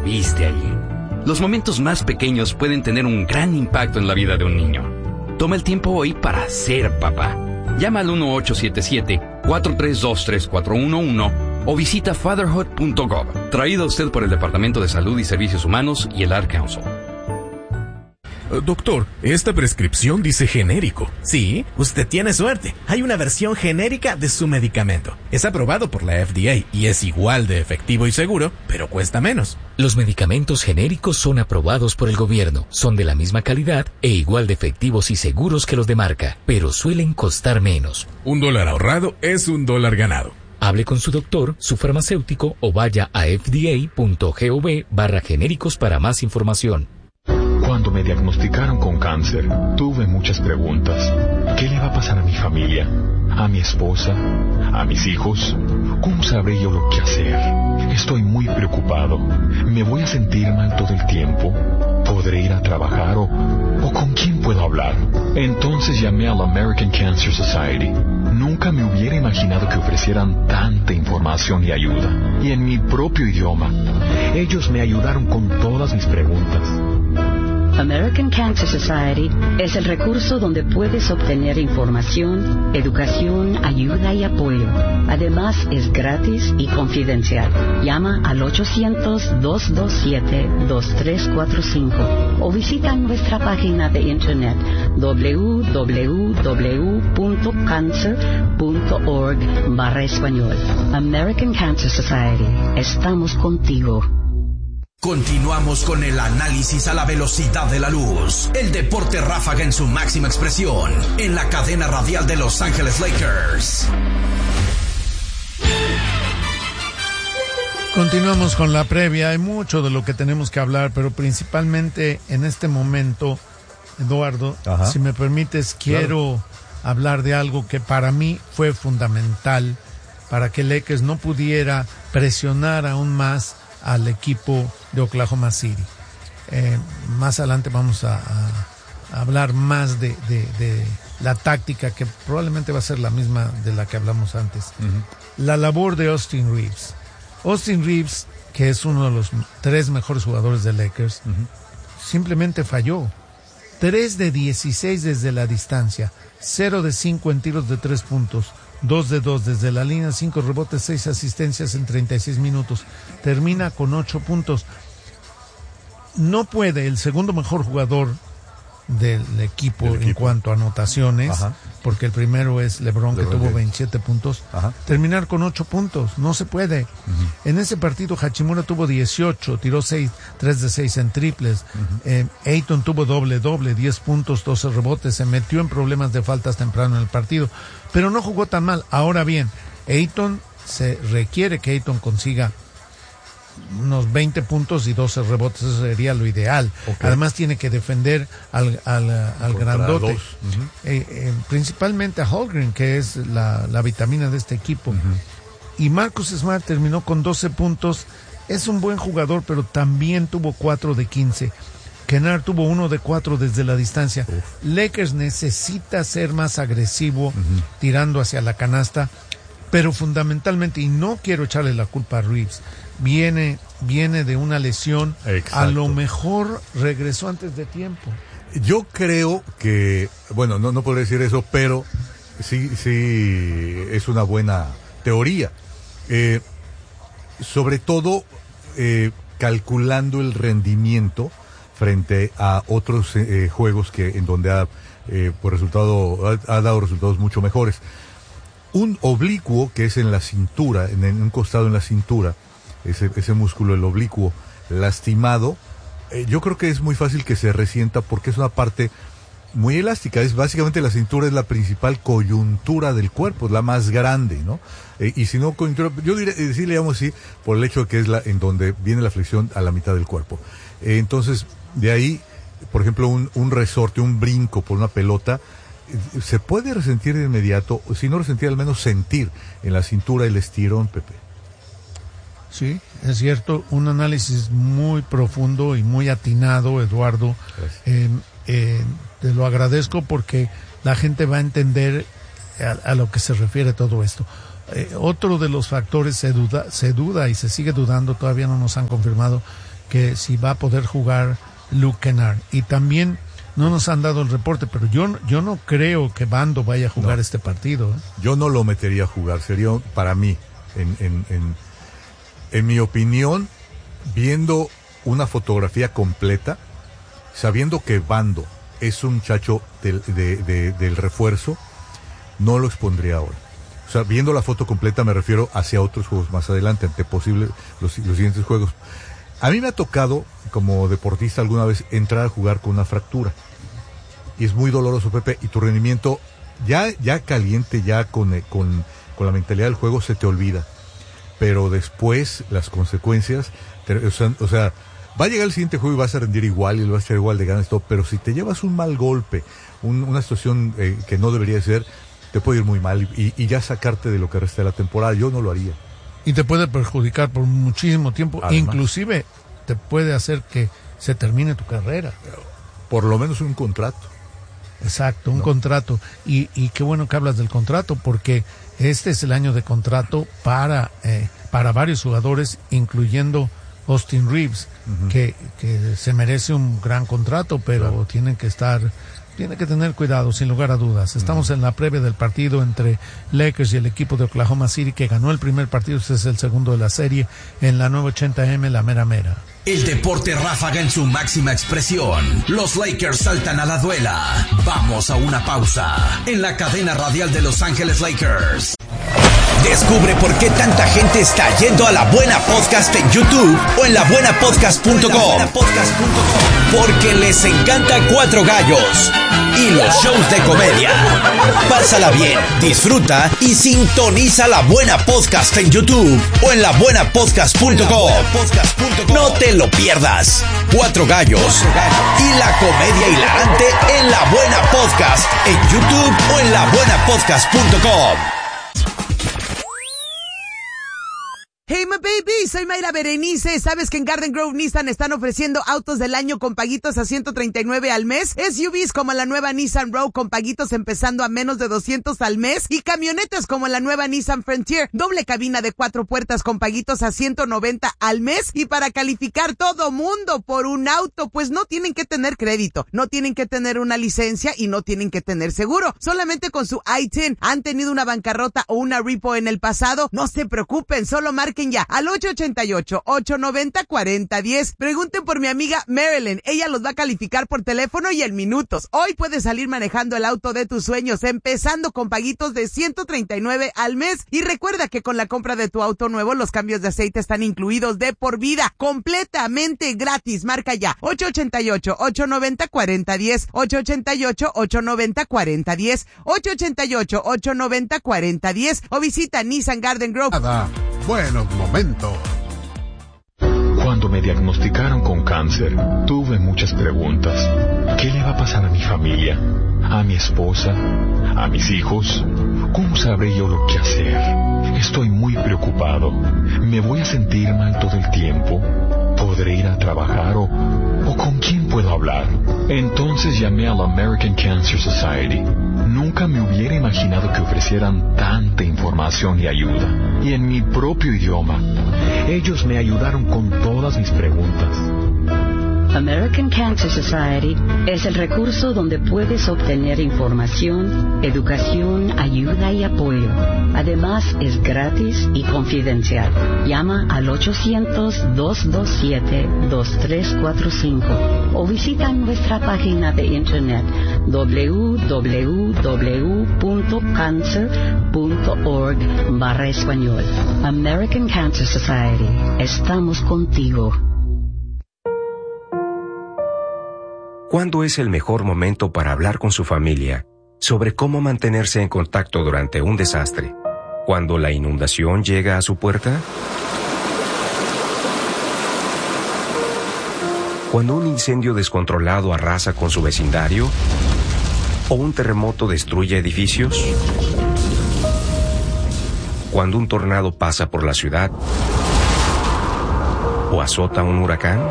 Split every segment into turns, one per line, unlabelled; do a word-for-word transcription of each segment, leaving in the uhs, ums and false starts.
estuviste allí. Los momentos más pequeños pueden tener un gran impacto en la vida de un niño. Toma el tiempo hoy para ser papá. Llama al uno ocho siete siete, cuatro tres dos, tres cuatro uno uno o visita fatherhood punto gov. Traído a usted por el Departamento de Salud y Servicios Humanos y el Ad Council.
Doctor, esta prescripción dice genérico.
Sí, usted tiene suerte. Hay una versión genérica de su medicamento. Es aprobado por la F D A y es igual de efectivo y seguro, pero cuesta menos.
Los medicamentos genéricos son aprobados por el gobierno, son de la misma calidad e igual de efectivos y seguros que los de marca, pero suelen costar menos.
Un dólar ahorrado es un dólar ganado.
Hable con su doctor, su farmacéutico o vaya a f d a punto gov barra genéricos para más información.
Cuando me diagnosticaron con cáncer, tuve muchas preguntas. ¿Qué le va a pasar a mi familia? ¿A mi esposa? ¿A mis hijos? ¿Cómo sabré yo lo que hacer? Estoy muy preocupado. ¿Me voy a sentir mal todo el tiempo? ¿Podré ir a trabajar o, o con quién puedo hablar? Entonces llamé a la American Cancer Society. Nunca me hubiera imaginado que ofrecieran tanta información y ayuda. Y en mi propio idioma. Ellos me ayudaron con todas mis preguntas.
American Cancer Society es el recurso donde puedes obtener información, educación, ayuda y apoyo. Además, es gratis y confidencial. Llama al ochocientos, dos dos siete, dos tres cuatro cinco o visita nuestra página de internet w w w punto cancer punto org barra español. American Cancer Society. Estamos contigo.
Continuamos con el análisis a la velocidad de la luz. El deporte ráfaga en su máxima expresión. En la cadena radial de Los Ángeles Lakers.
Continuamos con la previa. Hay mucho de lo que tenemos que hablar, pero principalmente en este momento, Eduardo, Ajá. si me permites, quiero claro. hablar de algo que para mí fue fundamental para que Lakers no pudiera presionar aún más al equipo de Oklahoma City. Eh, más adelante vamos a, a, a hablar más de, de, de la táctica, que probablemente va a ser la misma de la que hablamos antes. Uh-huh. La labor de Austin Reeves. Austin Reeves, que es uno de los tres mejores jugadores de Lakers, uh-huh. simplemente falló. tres de dieciséis desde la distancia, cero de cinco en tiros de tres puntos, dos de dos desde la línea, cinco rebotes, seis asistencias en treinta y seis minutos. Termina con ocho puntos. No puede el segundo mejor jugador del equipo, equipo. en cuanto a anotaciones, Ajá. porque el primero es LeBron, LeBron que tuvo veintisiete puntos, Ajá. terminar con ocho puntos. No se puede. Uh-huh. En ese partido Hachimura tuvo dieciocho, tiró seis, tres de seis en triples. Uh-huh. Eh, Ayton tuvo doble doble, diez puntos, doce rebotes, se metió en problemas de faltas temprano en el partido, pero no jugó tan mal. Ahora bien, Ayton, se requiere que Ayton consiga unos veinte puntos y doce rebotes, eso sería lo ideal. Okay. Además tiene que defender al, al, al grandote, uh-huh. eh, eh, principalmente a Holmgren, que es la, la vitamina de este equipo. Uh-huh. Y Marcus Smart terminó con doce puntos, es un buen jugador, pero también tuvo cuatro de quince. Kennard tuvo uno de cuatro desde la distancia. Uf. Lakers necesita ser más agresivo, uh-huh. tirando hacia la canasta, pero fundamentalmente, y no quiero echarle la culpa a Reeves, viene viene de una lesión. Exacto. A lo mejor regresó antes de tiempo.
Yo creo que, bueno, no no podría decir eso, pero sí sí es una buena teoría. Eh, sobre todo eh, calculando el rendimiento frente a otros eh, juegos que en donde ha eh, por resultado ha, ha dado resultados mucho mejores. Un oblicuo, que es en la cintura, en, en un costado en la cintura, ese, ese músculo, el oblicuo, lastimado, eh, yo creo que es muy fácil que se resienta porque es una parte muy elástica. Es básicamente la cintura es la principal coyuntura del cuerpo, es la más grande, ¿no? Eh, y si no coyuntura, yo diría, eh, sí le llamo así por el hecho de que es la en donde viene la flexión a la mitad del cuerpo. Eh, entonces, de ahí, por ejemplo, un, un resorte, un brinco por una pelota, se puede resentir de inmediato, si no resentir, al menos sentir en la cintura el estirón, Pepe.
Sí, es cierto, un análisis muy profundo y muy atinado, Eduardo. Eh, eh, te lo agradezco porque la gente va a entender a, a lo que se refiere todo esto. Eh, otro de los factores se duda, se duda y se sigue dudando, todavía no nos han confirmado, que si va a poder jugar Luke Kennard. Y también no nos han dado el reporte, pero yo, yo no creo que Bando vaya a jugar no. este partido. ¿eh?
Yo no lo metería a jugar, sería para mí, en, en, en, en mi opinión, viendo una fotografía completa, sabiendo que Bando es un muchacho del, de, de, del refuerzo, no lo expondría ahora. O sea, viendo la foto completa me refiero hacia otros juegos más adelante, ante posible los, los siguientes juegos. A mí me ha tocado, como deportista alguna vez, entrar a jugar con una fractura. Y es muy doloroso, Pepe, y tu rendimiento, ya, ya caliente, ya con, con, con la mentalidad del juego, se te olvida. Pero después, las consecuencias, te, o, sea, o sea, va a llegar el siguiente juego y vas a rendir igual y lo vas a hacer igual de ganas, todo, pero si te llevas un mal golpe, un, una situación eh, que no debería ser, te puede ir muy mal y, y ya sacarte de lo que resta de la temporada. Yo no lo haría.
Y te puede perjudicar por muchísimo tiempo. Además, inclusive te puede hacer que se termine tu carrera.
Por lo menos un contrato.
Exacto, un
no.
contrato. Y, y qué bueno que hablas del contrato, porque este es el año de contrato para, eh, para varios jugadores, incluyendo Austin Reeves, uh-huh. que, que se merece un gran contrato, pero claro. tienen que estar... Tiene que tener cuidado, sin lugar a dudas. Estamos mm. en la previa del partido entre Lakers y el equipo de Oklahoma City, que ganó el primer partido, este es el segundo de la serie, en la nueve ochenta eme, la mera mera.
El deporte ráfaga en su máxima expresión. Los Lakers saltan a la duela. Vamos a una pausa en la cadena radial de Los Ángeles Lakers. Descubre por qué tanta gente está yendo a La Buena Podcast en YouTube o en la buena podcast punto com. Porque les encanta Cuatro Gallos y los shows de comedia. Pásala bien, disfruta y sintoniza La Buena Podcast en YouTube o en la buena podcast punto com. No te lo pierdas. Cuatro Gallos y la comedia hilarante en La Buena Podcast en YouTube o en la buena podcast punto com.
Hey, my baby, soy Mayra Berenice. ¿Sabes que en Garden Grove Nissan están ofreciendo autos del año con paguitos a ciento treinta y nueve al mes? S U Vs como la nueva Nissan Rogue con paguitos empezando a menos de doscientos al mes. Y camionetas como la nueva Nissan Frontier, doble cabina de cuatro puertas con paguitos a ciento noventa al mes. Y para calificar todo mundo por un auto, pues no tienen que tener crédito, no tienen que tener una licencia y no tienen que tener seguro. Solamente con su I diez han tenido una bancarrota o una repo en el pasado. No se preocupen, solo marquen ya al ocho ocho ocho, ocho nueve cero, cuatro cero uno cero. Pregunten por mi amiga Marilyn, ella los va a calificar por teléfono y en minutos. Hoy puedes salir manejando el auto de tus sueños, empezando con paguitos de ciento treinta y nueve al mes. Y recuerda que con la compra de tu auto nuevo, los cambios de aceite están incluidos de por vida, completamente gratis. Marca ya ocho ocho ocho, ocho nueve cero, cuatro cero uno cero, ocho ocho ocho, ocho nueve cero, cuatro cero uno cero, ocho ocho ocho, ocho nueve cero, cuatro cero uno cero o visita Nissan Garden Grove.
Nada. Buenos momentos.
Cuando me diagnosticaron con cáncer, tuve muchas preguntas. ¿Qué le va a pasar a mi familia? ¿A mi esposa? ¿A mis hijos? ¿Cómo sabré yo lo que hacer? Estoy muy preocupado. ¿Me voy a sentir mal todo el tiempo? ¿Podré ir a trabajar o, o con quién puedo hablar? Entonces llamé a la American Cancer Society. Nunca me hubiera imaginado que ofrecieran tanta información y ayuda. Y en mi propio idioma. Ellos me ayudaron con todas mis preguntas.
American Cancer Society es el recurso donde puedes obtener información, educación, ayuda y apoyo. Además, es gratis y confidencial. Llama al ochocientos, dos dos siete, dos tres cuatro cinco o visita nuestra página de internet doble u doble u doble u punto cancer punto org barra español. American Cancer Society. Estamos contigo.
¿Cuándo es el mejor momento para hablar con su familia sobre cómo mantenerse en contacto durante un desastre? ¿Cuando la inundación llega a su puerta? ¿Cuando un incendio descontrolado arrasa con su vecindario? ¿O un terremoto destruye edificios? ¿Cuando un tornado pasa por la ciudad? ¿O azota un huracán?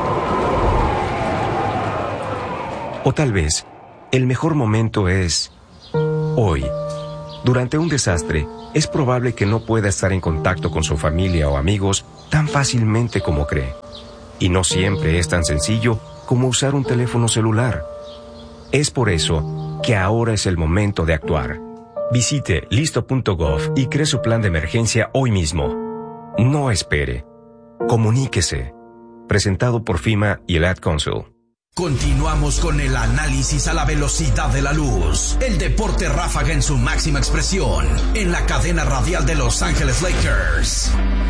O tal vez, el mejor momento es hoy. Durante un desastre, es probable que no pueda estar en contacto con su familia o amigos tan fácilmente como cree. Y no siempre es tan sencillo como usar un teléfono celular. Es por eso que ahora es el momento de actuar. Visite listo punto gov y cree su plan de emergencia hoy mismo. No espere. Comuníquese. Presentado por FEMA y el Ad Council.
Continuamos con el análisis a la velocidad de la luz. El deporte ráfaga en su máxima expresión. En la cadena radial de Los Ángeles Lakers.